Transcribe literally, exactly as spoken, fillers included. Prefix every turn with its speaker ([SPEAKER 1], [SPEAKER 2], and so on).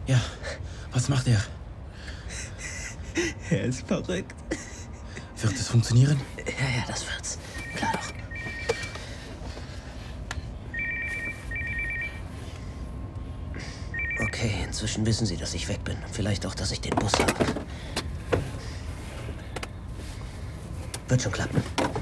[SPEAKER 1] Ja, was macht er?
[SPEAKER 2] Er ist verrückt.
[SPEAKER 1] Wird es funktionieren?
[SPEAKER 2] Ja, ja, das wird's. Klar doch. Okay, inzwischen wissen Sie, dass ich weg bin. Vielleicht auch, dass ich den Bus habe. Wird schon klappen.